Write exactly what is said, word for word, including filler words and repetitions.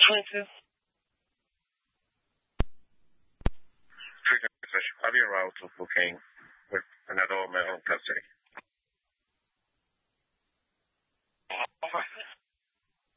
Francis? Treatment session. I'll be around to cocaine with another mental custody.